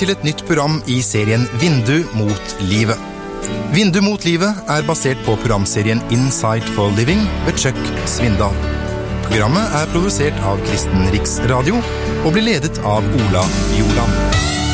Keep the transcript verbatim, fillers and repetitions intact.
til et nytt program i serien Vindu mot livet. Vindu mot livet er basert på programserien Insight for Living ved Chuck Svindal. Programmet er produsert av Kristen Riksradio og blir ledet av Ola Joland.